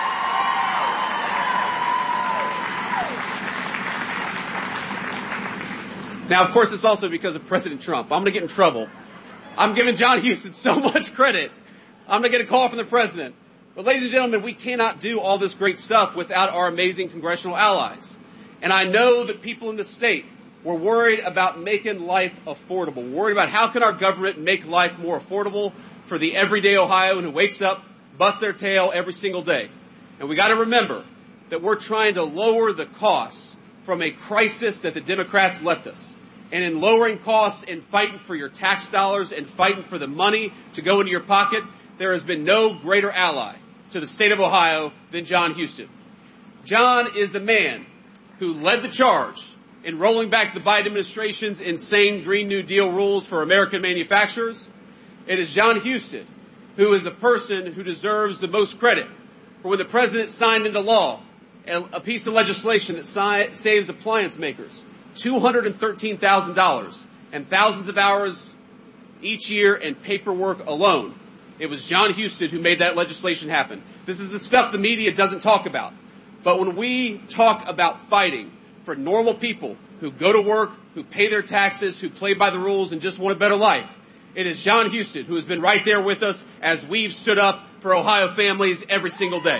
Now, of course, it's also because of President Trump. I'm going to get in trouble. I'm giving Jon Husted so much credit. I'm going to get a call from the president. But ladies and gentlemen, we cannot do all this great stuff without our amazing congressional allies. And I know that people in the state were worried about making life affordable, worried about how can our government make life more affordable for the everyday Ohioan who wakes up, busts their tail every single day. And we got to remember that we're trying to lower the costs from a crisis that the Democrats left us. And in lowering costs and fighting for your tax dollars and fighting for the money to go into your pocket, there has been no greater ally to the state of Ohio than Jon Husted. John is the man who led the charge in rolling back the Biden administration's insane Green New Deal rules for American manufacturers. It is Jon Husted who is the person who deserves the most credit for when the president signed into law a piece of legislation that si- saves appliance makers two hundred thirteen thousand dollars and thousands of hours each year in paperwork alone. It was Jon Husted who made that legislation happen. This is the stuff the media doesn't talk about. But when we talk about fighting for normal people who go to work, who pay their taxes, who play by the rules and just want a better life, it is Jon Husted who has been right there with us as we've stood up for Ohio families every single day.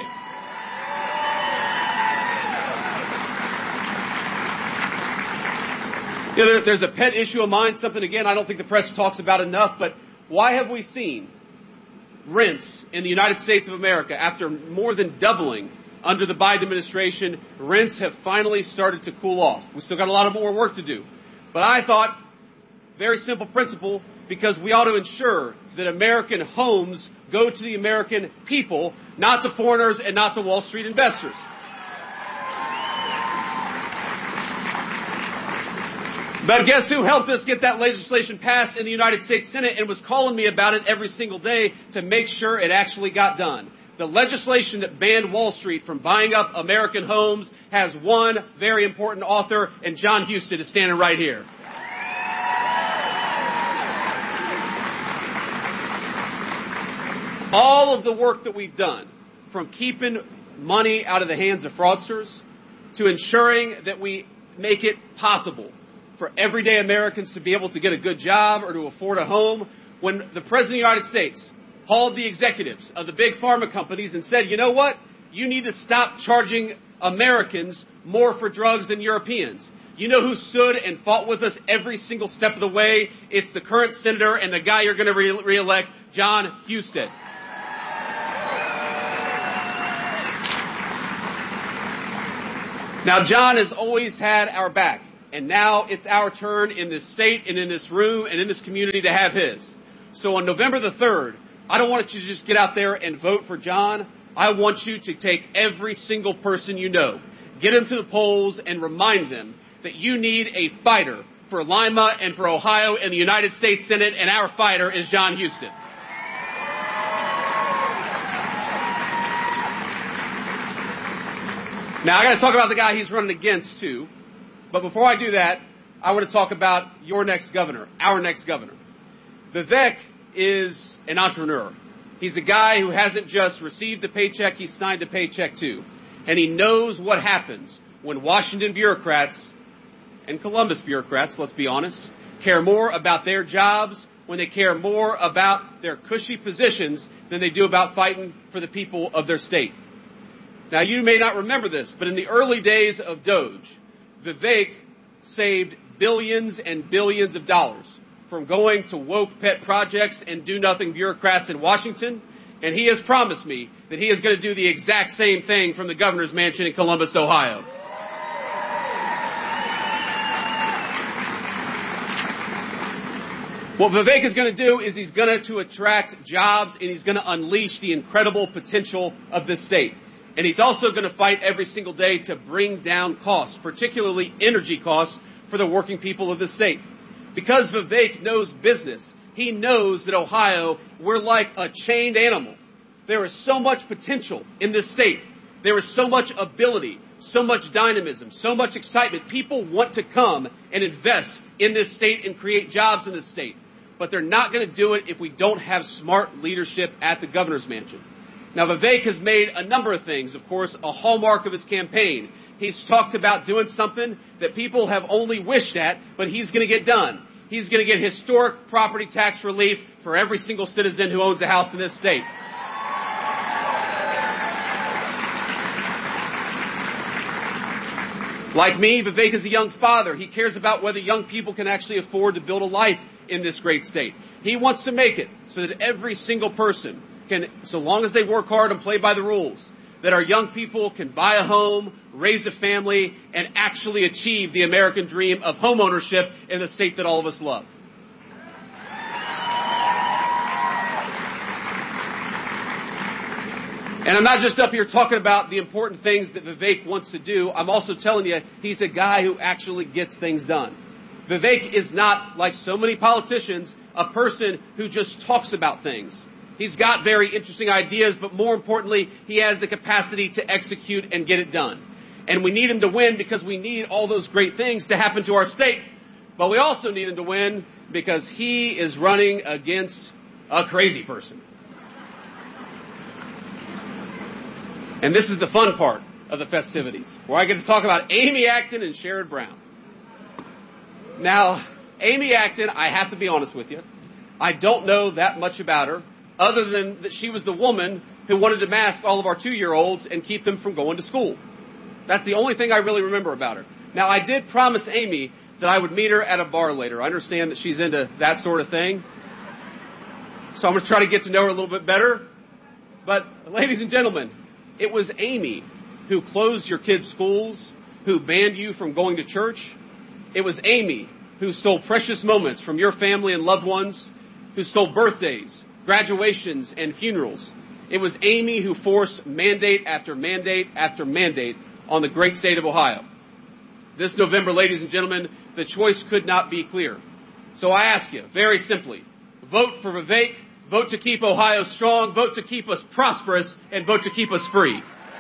You know, there, there's a pet issue of mine, something, again, I don't think the press talks about enough, but why have we seen rents in the United States of America, after more than doubling under the Biden administration, rents have finally started to cool off. We still got a lot of more work to do. But I thought, very simple principle, because we ought to ensure that American homes go to the American people, not to foreigners and not to Wall Street investors. But guess who helped us get that legislation passed in the United States Senate and was calling me about it every single day to make sure it actually got done? The legislation that banned Wall Street from buying up American homes has one very important author, and Jon Husted is standing right here. All of the work that we've done, from keeping money out of the hands of fraudsters to ensuring that we make it possible for everyday Americans to be able to get a good job or to afford a home, when the President of the United States hauled the executives of the big pharma companies and said, you know what? You need to stop charging Americans more for drugs than Europeans. You know who stood and fought with us every single step of the way? It's the current senator and the guy you're going to re- re-elect, Jon Husted. Now, John has always had our back, and now it's our turn in this state and in this room and in this community to have his. So on November the third, I don't want you to just get out there and vote for John. I want you to take every single person you know, get them to the polls, and remind them that you need a fighter for Lima and for Ohio and the United States Senate, and our fighter is Jon Husted. Now, I got to talk about the guy he's running against, too. But before I do that, I want to talk about your next governor, our next governor. Vivek is an entrepreneur. He's a guy who hasn't just received a paycheck, he's signed a paycheck, too. And he knows what happens when Washington bureaucrats and Columbus bureaucrats, let's be honest, care more about their jobs, when they care more about their cushy positions than they do about fighting for the people of their state. Now, you may not remember this, but in the early days of Doge, Vivek saved billions and billions of dollars from going to woke pet projects and do-nothing bureaucrats in Washington, and he has promised me that he is going to do the exact same thing from the governor's mansion in Columbus, Ohio. What Vivek is going to do is he's going to attract jobs, and he's going to unleash the incredible potential of this state. And he's also going to fight every single day to bring down costs, particularly energy costs, for the working people of the state. Because Vivek knows business, he knows that Ohio, we're like a chained animal. There is so much potential in this state. There is so much ability, so much dynamism, so much excitement. People want to come and invest in this state and create jobs in this state. But they're not going to do it if we don't have smart leadership at the governor's mansion. Now, Vivek has made a number of things, of course, a hallmark of his campaign. He's talked about doing something that people have only wished at, but he's going to get done. He's going to get historic property tax relief for every single citizen who owns a house in this state. Like me, Vivek is a young father. He cares about whether young people can actually afford to build a life in this great state. He wants to make it so that every single person can, so long as they work hard and play by the rules, that our young people can buy a home, raise a family, and actually achieve the American dream of home ownership in the state that all of us love. And I'm not just up here talking about the important things that Vivek wants to do. I'm also telling you, he's a guy who actually gets things done. Vivek is not, like so many politicians, a person who just talks about things. He's got very interesting ideas, but more importantly, he has the capacity to execute and get it done. And we need him to win because we need all those great things to happen to our state. But we also need him to win because he is running against a crazy person. And this is the fun part of the festivities, where I get to talk about Amy Acton and Sherrod Brown. Now, Amy Acton, I have to be honest with you, I don't know that much about her, other than that she was the woman who wanted to mask all of our two-year-olds and keep them from going to school. That's the only thing I really remember about her. Now, I did promise Amy that I would meet her at a bar later. I understand that she's into that sort of thing. So I'm going to try to get to know her a little bit better. But, ladies and gentlemen, it was Amy who closed your kids' schools, who banned you from going to church. It was Amy who stole precious moments from your family and loved ones, who stole birthdays, graduations, and funerals. It was Amy who forced mandate after mandate after mandate on the great state of Ohio. This November, ladies and gentlemen, the choice could not be clearer. So I ask you, very simply, vote for Vivek, vote to keep Ohio strong, vote to keep us prosperous, and vote to keep us free.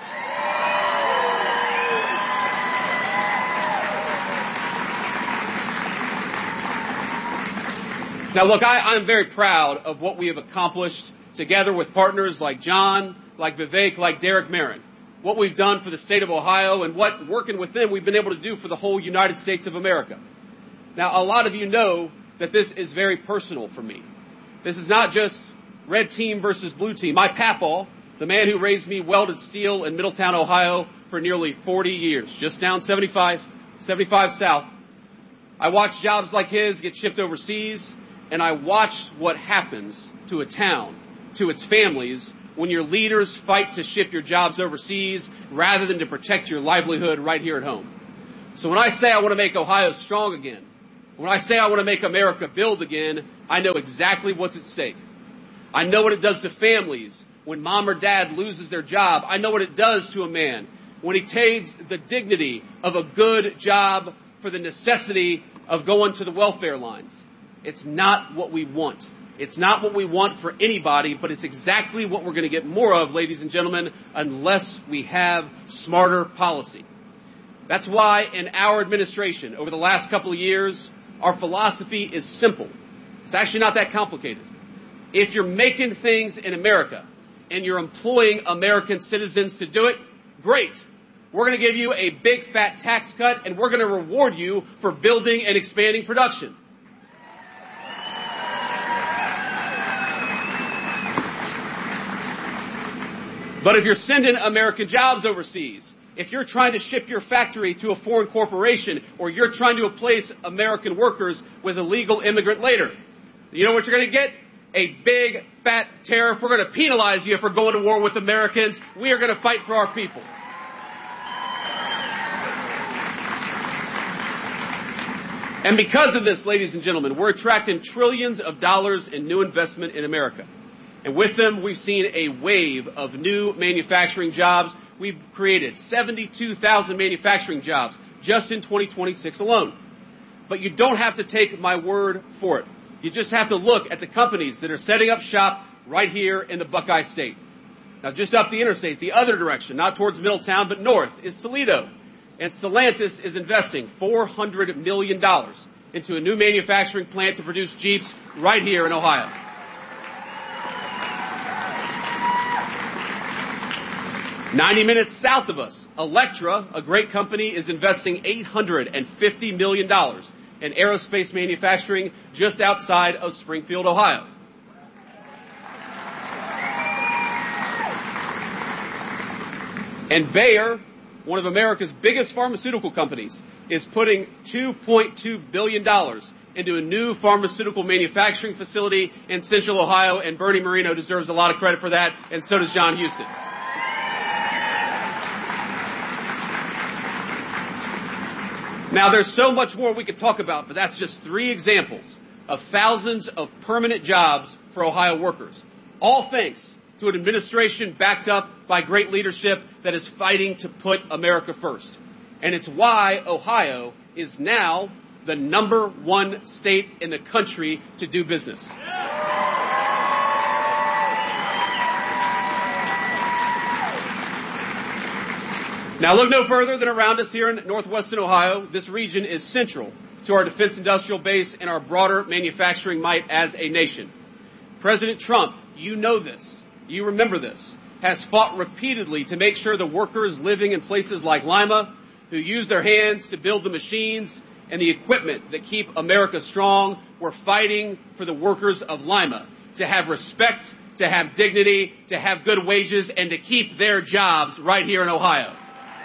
Now, look, I, I'm very proud of what we have accomplished together with partners like John, like Vivek, like Derek Merrin. What we've done for the state of Ohio and what, working with them, we've been able to do for the whole United States of America. Now, a lot of you know that this is very personal for me. This is not just red team versus blue team. My papaw, the man who raised me welded steel in Middletown, Ohio for nearly forty years, just down seventy-five, seventy-five south. I watched jobs like his get shipped overseas, and I watched what happens to a town, to its families, when your leaders fight to ship your jobs overseas rather than to protect your livelihood right here at home. So when I say I want to make Ohio strong again, when I say I want to make America build again, I know exactly what's at stake. I know what it does to families when mom or dad loses their job. I know what it does to a man when he trades the dignity of a good job for the necessity of going to the welfare lines. It's not what we want. It's not what we want for anybody, but it's exactly what we're going to get more of, ladies and gentlemen, unless we have smarter policy. That's why in our administration, over the last couple of years, our philosophy is simple. It's actually not that complicated. If you're making things in America and you're employing American citizens to do it, great. We're going to give you a big fat tax cut, and we're going to reward you for building and expanding production. But if you're sending American jobs overseas, if you're trying to ship your factory to a foreign corporation, or you're trying to replace American workers with illegal immigrant labor, you know what you're going to get? A big fat tariff. We're going to penalize you for going to war with Americans. We are going to fight for our people. And because of this, ladies and gentlemen, we're attracting trillions of dollars in new investment in America. And with them, we've seen a wave of new manufacturing jobs. We've created seventy-two thousand manufacturing jobs just in twenty twenty-six alone. But you don't have to take my word for it. You just have to look at the companies that are setting up shop right here in the Buckeye State. Now, just up the interstate, the other direction, not towards Middletown, but north, is Toledo. And Stellantis is investing four hundred million dollars into a new manufacturing plant to produce Jeeps right here in Ohio. ninety minutes south of us, Electra, a great company, is investing eight hundred fifty million dollars in aerospace manufacturing just outside of Springfield, Ohio. And Bayer, one of America's biggest pharmaceutical companies, is putting two point two billion dollars into a new pharmaceutical manufacturing facility in Central Ohio, and Bernie Moreno deserves a lot of credit for that, and so does John Houston. Now, there's so much more we could talk about, but that's just three examples of thousands of permanent jobs for Ohio workers, all thanks to an administration backed up by great leadership that is fighting to put America first. And it's why Ohio is now the number one state in the country to do business. Now, look no further than around us here in northwestern Ohio. This region is central to our defense industrial base and our broader manufacturing might as a nation. President Trump, you know this, you remember this, has fought repeatedly to make sure the workers living in places like Lima, who use their hands to build the machines and the equipment that keep America strong, were fighting for the workers of Lima to have respect, to have dignity, to have good wages, and to keep their jobs right here in Ohio.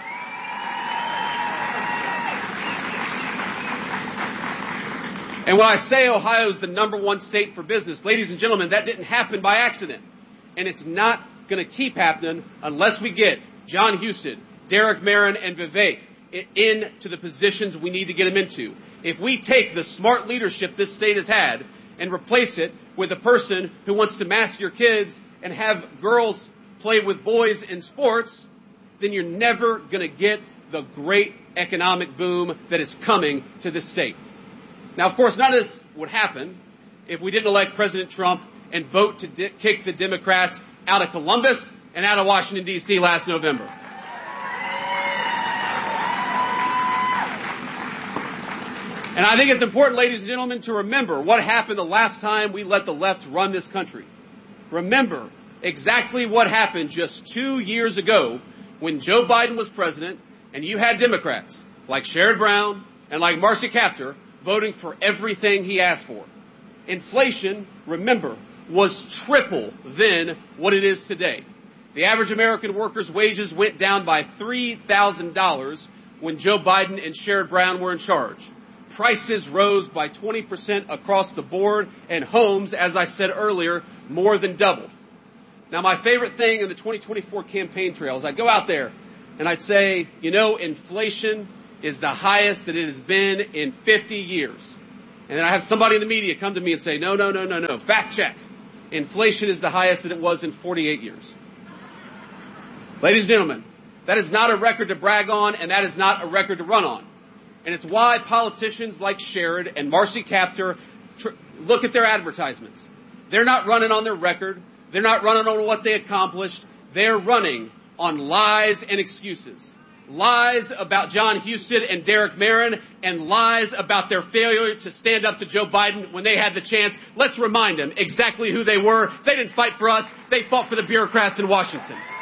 And when I say Ohio is the number one state for business, ladies and gentlemen, that didn't happen by accident. And it's not going to keep happening unless we get John Houston, Derek Marin, and Vivek into the positions we need to get them into. If we take the smart leadership this state has had and replace it with a person who wants to mask your kids and have girls play with boys in sports, then you're never going to get the great economic boom that is coming to this state. Now, of course, none of this would happen if we didn't elect President Trump and vote to di- kick the Democrats out of Columbus and out of Washington, D C last November. And I think it's important, ladies and gentlemen, to remember what happened the last time we let the left run this country. Remember exactly what happened just two years ago when Joe Biden was president and you had Democrats like Sherrod Brown and like Marcy Kaptur voting for everything he asked for. Inflation, remember, was triple then what it is today. The average American worker's wages went down by three thousand dollars when Joe Biden and Sherrod Brown were in charge. Prices rose by twenty percent across the board, and homes, as I said earlier, more than doubled. Now, my favorite thing in the twenty twenty-four campaign trail is I'd go out there and I'd say, you know, inflation is the highest that it has been in fifty years. And then I have somebody in the media come to me and say, no, no, no, no, no, fact check. Inflation is the highest that it was in forty-eight years. Ladies and gentlemen, that is not a record to brag on, and that is not a record to run on. And it's why politicians like Sherrod and Marcy Kaptur tr- look at their advertisements. They're not running on their record. They're not running on what they accomplished. They're running on lies and excuses. Lies about John Husted and Derek Merrin, and lies about their failure to stand up to Joe Biden when they had the chance. Let's remind them exactly who they were. They didn't fight for us. They fought for the bureaucrats in Washington.